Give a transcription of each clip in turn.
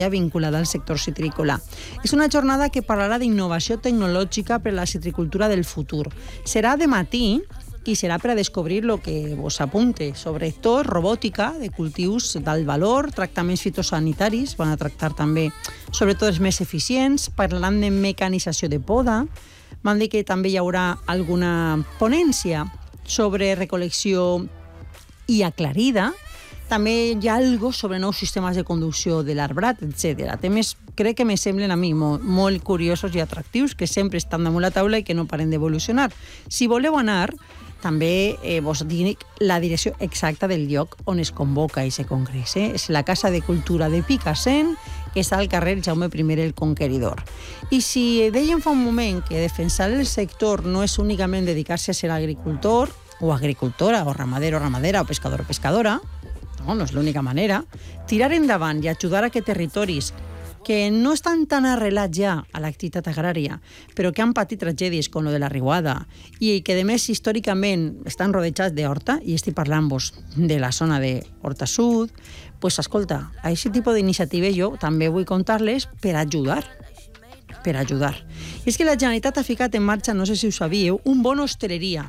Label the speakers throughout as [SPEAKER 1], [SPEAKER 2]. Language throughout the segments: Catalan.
[SPEAKER 1] vinculada al sector citrícola. És una jornada que parlarà d'innovació tecnològica per a la citricultura del futur. Serà de matí i serà per a descobrir el que vos apunte, sobretot robòtica de cultius d'alt valor, tractaments fitosanitaris, van a tractar també sobretot els més eficients, parlant de mecanització de poda, van dir que també hi haurà alguna ponència sobre recol·lecció i aclarida, també hi ha algo sobre nous sistemes de conducció de l'arbrat, etc. Temes, crec que me semblen a mi molt curiosos i atractius, que sempre estan damunt la taula i que no paren d'evolucionar. Si voleu anar, també vos dic la direcció exacta del lloc on es convoca aquest congrés. És la Casa de Cultura de Picassent, que està al carrer Jaume I el Conqueridor. I si dèiem fa un moment que defensar el sector no és únicament dedicar-se a ser agricultor, o agricultora, o ramader o ramadera, o pescador o pescadora, no és l'única manera, tirar endavant i ajudar a que territoris que no estan tan arrelats ja a l'activitat agrària, però que han patit tragèdies com lo de la riuada i que, a més, històricament estan rodejats d'horta, i estic parlant-vos de la zona de Horta Sud, pues, escolta, a aquest tipus d'iniciatives jo també vull contar-les per ajudar. Per ajudar. I és que la Generalitat ha ficat en marxa, no sé si ho sabíeu, un bon hostaleria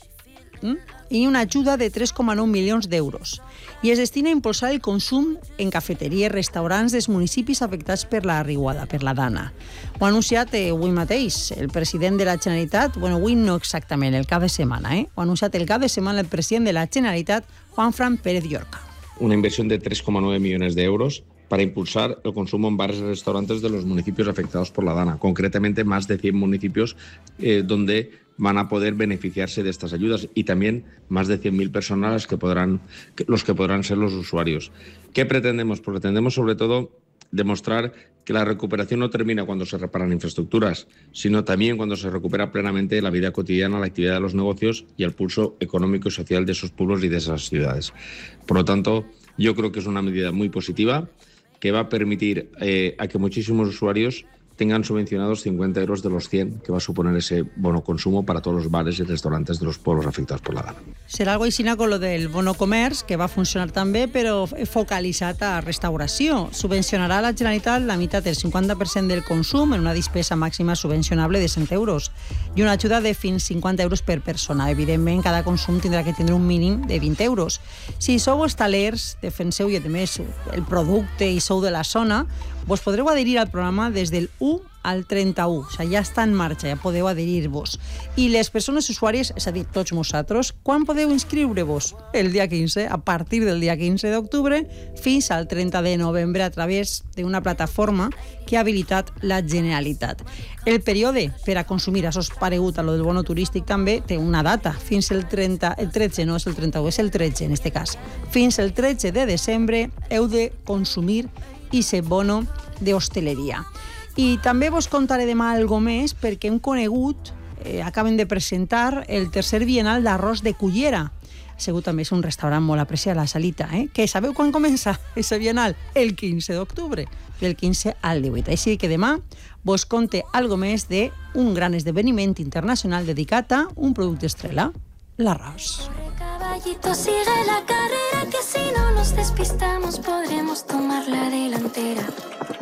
[SPEAKER 1] i una ajuda de 3,9 milions d'euros. I es destina a impulsar el consum en cafeteries i restaurants dels municipis afectats per la riuada, per la Dana. Ho ha anunciat avui mateix el president de la Generalitat, avui no exactament, el cap de setmana, ho ha anunciat el cap de setmana el president de la Generalitat, Juanfran Pérez Llorca.
[SPEAKER 2] Una inversión de 3,9 millones de euros para impulsar el consumo en bares y restaurantes de los municipios afectados por la Dana. Concretamente, más de 100 municipios donde van a poder beneficiarse de estas ayudas y también más de 100.000 personas los que podrán ser los usuarios. ¿Qué pretendemos? Pues pretendemos sobre todo demostrar que la recuperación no termina cuando se reparan infraestructuras, sino también cuando se recupera plenamente la vida cotidiana, la actividad de los negocios y el pulso económico y social de esos pueblos y de esas ciudades. Por lo tanto, yo creo que es una medida muy positiva que va a permitir a que muchísimos usuarios tengan subvencionados 50 euros de los 100 que va a suponer ese bono consumo para todos los bares y restaurantes de los pueblos afectados por la Dana.
[SPEAKER 1] Serà algo així con lo del bono comerç, que va funcionar també, però focalitzat a restauració. Subvencionarà la Generalitat la meitat del 50% del consum en una despesa màxima subvencionable de 100 euros i una ajuda de fins 50 euros per persona. Evidentment, cada consum tindrà que tindre un mínim de 20 euros. Si sou hostalers, defenseu i, a més, el producte i sou de la zona, vos podreu adherir al programa des del 1 al 31, o sigui, ja està en marxa, ja podeu adherir-vos. I les persones usuàries, és a dir, tots vosaltres, quan podeu inscriure-vos? El dia 15, a partir del dia 15 d'octubre fins al 30 de novembre a través d'una plataforma que ha habilitat la Generalitat. El període per a consumir, això és paregut a lo del bono turístic també, té una data, fins el 13, no és el 31, és el 13 en aquest cas. Fins el 13 de desembre heu de consumir aquest bono d'hostaleria. I també vos contaré demà algo més perquè hem conegut, acaben de presentar el tercer bienal d'arròs de Cullera. Ha sigut també un restaurant molt apreciat, la Salita, que sabeu quan comença aquest bienal? El 15 d'octubre, del 15 al 18. Així que demà vos conte algo més d'un gran esdeveniment internacional dedicat a un producte estrella, l'arròs.
[SPEAKER 3] Caballito, sigue la carrera, que si no nos despistamos podremos tomar la delantera.